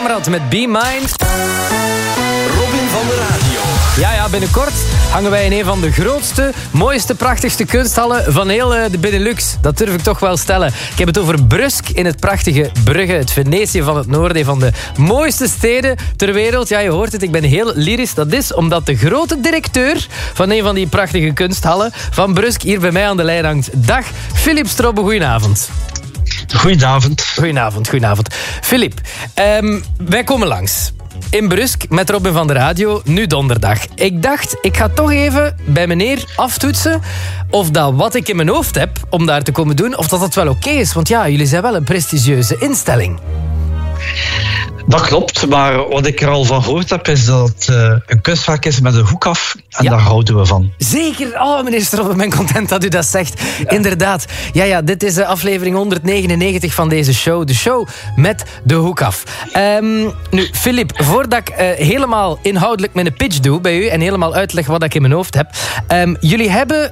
Kamrad met Be Mine. Robin van de Radio. Ja, binnenkort hangen wij in een van de grootste, mooiste, prachtigste kunsthallen van heel de Benelux. Dat durf ik toch wel stellen. Ik heb het over Brusk in het prachtige Brugge, het Venetië van het noorden, een van de mooiste steden ter wereld. Ja, je hoort het, ik ben heel lyrisch. Dat is omdat de grote directeur van een van die prachtige kunsthallen van Brusk hier bij mij aan de lijn hangt. Dag, Philip Strobbe, goedenavond. Goedenavond. Philip, wij komen langs in Brusk met Robin van de Radio, nu donderdag. Ik dacht, ik ga toch even bij meneer aftoetsen of dat wat ik in mijn hoofd heb om daar te komen doen, of dat wel oké is. Want ja, jullie zijn wel een prestigieuze instelling. Dat klopt, maar wat ik er al van gehoord heb is dat het een kunstwerk is met een hoek af en daar houden we van. Zeker, meneer Strobbe, ik ben content dat u dat zegt. Ja. Inderdaad. Ja, dit is aflevering 199 van deze show. De show met de hoek af. Nu, Philip, voordat ik helemaal inhoudelijk mijn pitch doe bij u en helemaal uitleg wat ik in mijn hoofd heb. Jullie hebben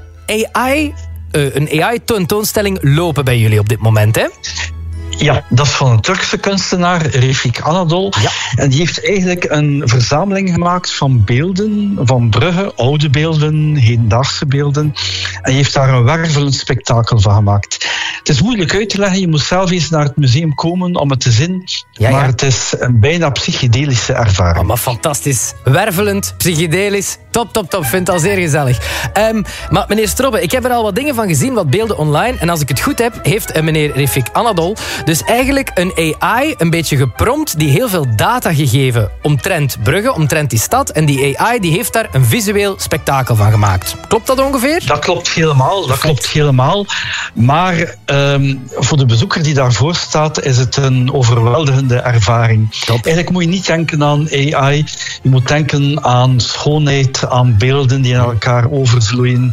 een AI-tentoonstelling lopen bij jullie op dit moment, hè? Ja, dat is van een Turkse kunstenaar, Refik Anadol. Ja. En die heeft eigenlijk een verzameling gemaakt van beelden van Brugge, oude beelden, hedendaagse beelden. En die heeft daar een wervelend spektakel van gemaakt. Het is moeilijk uit te leggen, je moet zelf eens naar het museum komen om het te zien. Ja. Maar het is een bijna psychedelische ervaring. Maar fantastisch. Wervelend, psychedelisch, top. Vind het al zeer gezellig. Maar meneer Strobbe, ik heb er al wat dingen van gezien, wat beelden online. En als ik het goed heb, heeft meneer Refik Anadol dus eigenlijk een AI een beetje geprompt die heel veel data gegeven omtrent Brugge, omtrent die stad. En die AI die heeft daar een visueel spektakel van gemaakt. Klopt dat ongeveer? Dat klopt helemaal. Maar voor de bezoeker die daarvoor staat, is het een overweldigende ervaring. Top. Eigenlijk moet je niet denken aan AI. Je moet denken aan schoonheid, aan beelden die in elkaar overvloeien.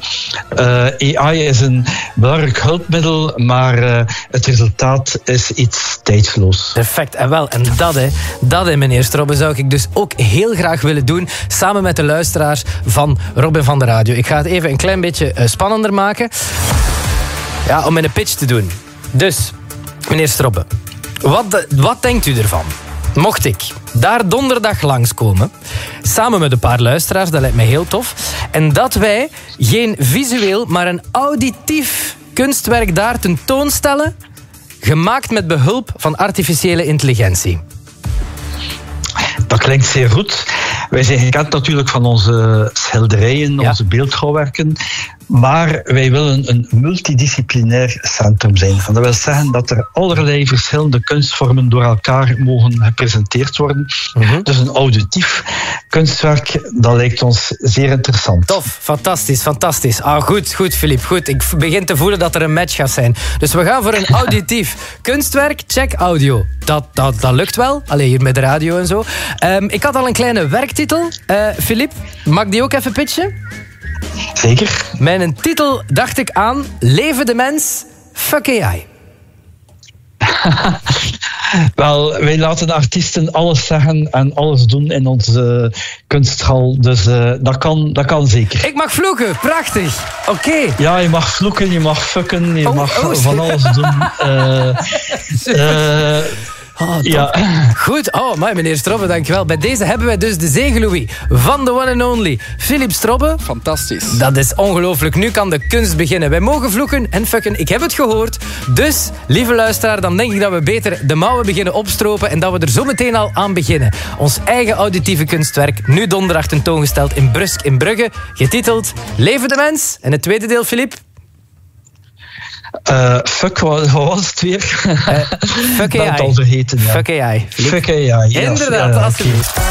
AI is een belangrijk hulpmiddel, maar het resultaat is iets tijdsloos. Perfect. En dat meneer Strobbe, zou ik dus ook heel graag willen doen, samen met de luisteraars van Robin van de Radio. Ik ga het even een klein beetje spannender maken. Ja, om een pitch te doen. Dus, meneer Strobbe, wat denkt u ervan? Mocht ik daar donderdag langskomen, samen met een paar luisteraars, dat lijkt me heel tof, en dat wij geen visueel, maar een auditief kunstwerk daar tentoonstellen, gemaakt met behulp van artificiële intelligentie. Dat klinkt zeer goed. Wij zijn gekend natuurlijk van onze schilderijen, onze beeldhouwwerken. Maar wij willen een multidisciplinair centrum zijn. Dat wil zeggen dat er allerlei verschillende kunstvormen door elkaar mogen gepresenteerd worden. Mm-hmm. Dus een auditief kunstwerk, dat lijkt ons zeer interessant. Tof, fantastisch. Goed, Philip, goed. Ik begin te voelen dat er een match gaat zijn. Dus we gaan voor een auditief kunstwerk. Check audio. Dat lukt wel. Allee, hier met de radio en zo. Ik had al een kleine werktitel. Philip, mag ik die ook even pitchen? Zeker. Mijn titel dacht ik aan: Leven de mens, fuck AI. Wel, wij laten artiesten alles zeggen en alles doen in onze kunsthal. Dus dat kan zeker. Ik mag vloeken, prachtig. Oké. Ja, je mag vloeken, je mag fucken, je mag van alles doen. Ja. Goed, meneer Strobbe, dankjewel. Bij deze hebben wij dus de zegelouis van de one and only Philip Strobbe. Fantastisch. Dat is ongelooflijk. Nu kan de kunst beginnen. Wij mogen vloeken en fucken. Ik heb het gehoord. Dus, lieve luisteraar, dan denk ik dat we beter de mouwen beginnen opstropen en dat we er zo meteen al aan beginnen. Ons eigen auditieve kunstwerk, nu donderdag tentoongesteld in Brusk in Brugge, getiteld Leven de mens. En het tweede deel, Philip? Fuck, wat was het weer? Fuck AI. Dat al vergeten, ja. Fuck AI. Fuck AI, yes. Inderdaad, alsjeblieft.